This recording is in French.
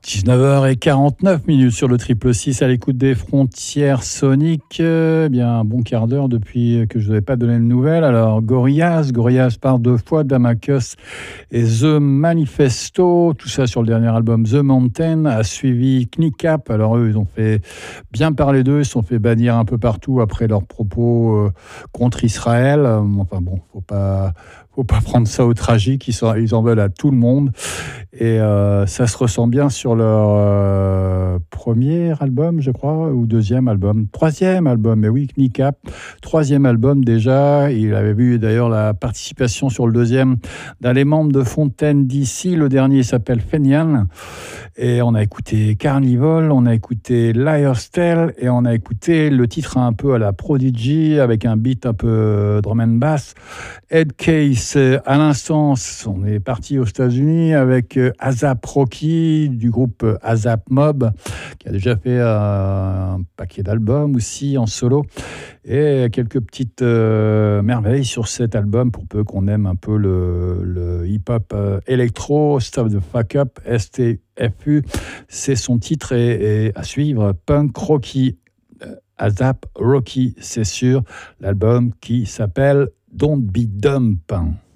19h49 sur le 666 à l'écoute des frontières soniques. Bien un bon quart d'heure depuis que je ne vous avais pas donné de nouvelles. Alors Gorillaz par deux fois, Damacus et The Manifesto, tout ça sur le dernier album The Mountain, a suivi Kneecap. Alors eux, ils ont fait bien parler d'eux, ils se sont fait bannir un peu partout après leurs propos contre Israël. Enfin bon, faut pas prendre ça au tragique, ils en veulent à tout le monde. Et ça se ressent bien sur leur premier album, je crois, ou troisième album, mais oui, Kneecap, troisième album déjà. Il avait vu d'ailleurs la participation sur le deuxième d'un des membres de Fontaine d'ici. Le dernier s'appelle Fenian. Et on a écouté Carnival, on a écouté Liar's Tale, et on a écouté le titre un peu à la Prodigy, avec un beat un peu drum and bass. Headcase, à l'instant, on est parti aux États-Unis avec A$AP Rocky du groupe A$AP Mob, qui a déjà fait un paquet d'albums aussi en solo, et quelques petites merveilles sur cet album pour peu qu'on aime un peu le hip-hop électro. Stop the Fuck Up, STFU, c'est son titre, et à suivre Punk Rocky, A$AP Rocky, c'est sûr, l'album qui s'appelle Don't Be Dumb.